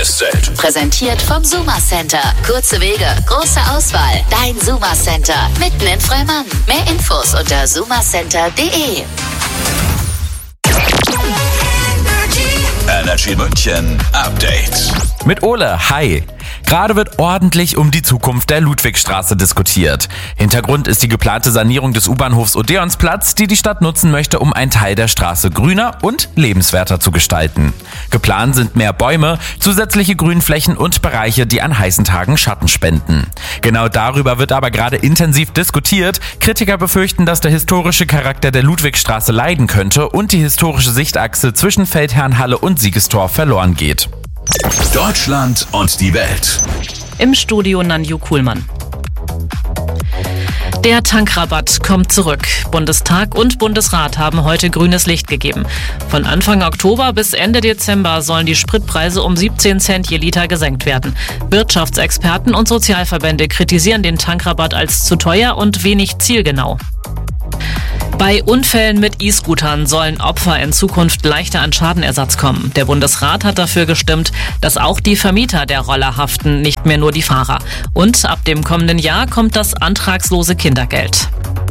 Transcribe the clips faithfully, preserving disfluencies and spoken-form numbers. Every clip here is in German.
neues Zelt. Präsentiert vom Suma Center. Kurze Wege, große Auswahl. Dein Suma Center. Mitten in Freumann. Mehr Infos unter sumacenter punkt de. Energy München Update. Mit Ole, hi. Gerade wird ordentlich um die Zukunft der Ludwigstraße diskutiert. Hintergrund ist die geplante Sanierung des U-Bahnhofs Odeonsplatz, die die Stadt nutzen möchte, um einen Teil der Straße grüner und lebenswerter zu gestalten. Geplant sind mehr Bäume, zusätzliche Grünflächen und Bereiche, die an heißen Tagen Schatten spenden. Genau darüber wird aber gerade intensiv diskutiert. Kritiker befürchten, dass der historische Charakter der Ludwigstraße leiden könnte und die historische Sichtachse zwischen Feldherrnhalle und Siegestor verloren geht. Deutschland und die Welt. Im Studio Nanju Kuhlmann. Der Tankrabatt kommt zurück. Bundestag und Bundesrat haben heute grünes Licht gegeben. Von Anfang Oktober bis Ende Dezember sollen die Spritpreise um siebzehn Cent je Liter gesenkt werden. Wirtschaftsexperten und Sozialverbände kritisieren den Tankrabatt als zu teuer und wenig zielgenau. Bei Unfällen mit E-Scootern sollen Opfer in Zukunft leichter an Schadenersatz kommen. Der Bundesrat hat dafür gestimmt, dass auch die Vermieter der Roller haften, nicht mehr nur die Fahrer. Und ab dem kommenden Jahr kommt das antragslose Kindergeld.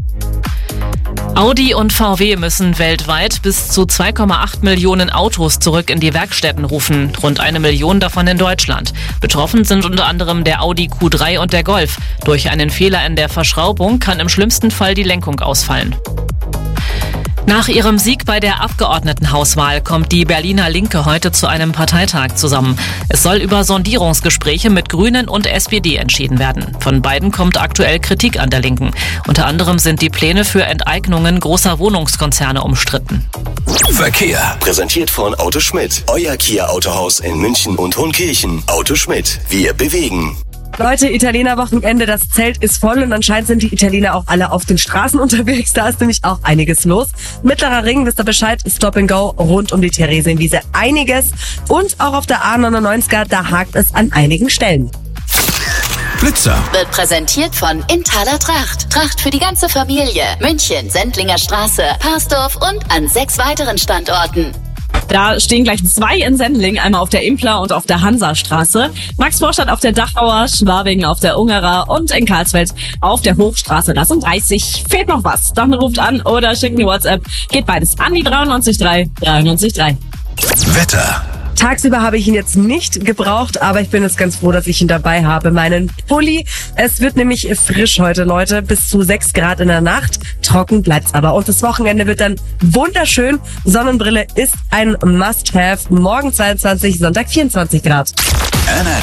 Audi und V W müssen weltweit bis zu zwei Komma acht Millionen Autos zurück in die Werkstätten rufen, rund eine Million davon in Deutschland. Betroffen sind unter anderem der Audi Q drei und der Golf. Durch einen Fehler in der Verschraubung kann im schlimmsten Fall die Lenkung ausfallen. Nach ihrem Sieg bei der Abgeordnetenhauswahl kommt die Berliner Linke heute zu einem Parteitag zusammen. Es soll über Sondierungsgespräche mit Grünen und S P D entschieden werden. Von beiden kommt aktuell Kritik an der Linken. Unter anderem sind die Pläne für Enteignungen großer Wohnungskonzerne umstritten. Verkehr. Präsentiert von Auto Schmidt. Euer Kia-Autohaus in München und Hohenkirchen. Auto Schmidt. Wir bewegen. Leute, Italiener-Wochenende, das Zelt ist voll und anscheinend sind die Italiener auch alle auf den Straßen unterwegs. Da ist nämlich auch einiges los. Mittlerer Ring, wisst ihr Bescheid, Stop and Go rund um die Theresienwiese einiges. Und auch auf der A neunundneunziger, da hakt es an einigen Stellen. Blitzer. Wird präsentiert von Inthaler Tracht. Tracht für die ganze Familie. München, Sendlinger Straße, Parsdorf und an sechs weiteren Standorten. Da stehen gleich zwei in Sendling, einmal auf der Impler und auf der Hansastraße. Maxvorstadt auf der Dachauer, Schwabing auf der Ungerer und in Karlsfeld auf der Hochstraße. Das sind dreißig. Fehlt noch was? Dann ruft an oder schickt eine WhatsApp. Geht beides an die dreiundneunzig drei dreiundneunzig drei. Wetter. Tagsüber habe ich ihn jetzt nicht gebraucht, aber ich bin jetzt ganz froh, dass ich ihn dabei habe, meinen Pulli. Es wird nämlich frisch heute, Leute, bis zu sechs Grad in der Nacht. Trocken bleibt's aber. Und das Wochenende wird dann wunderschön. Sonnenbrille ist ein Must-Have. Morgen zweiundzwanzig, Sonntag vierundzwanzig Grad. Energy.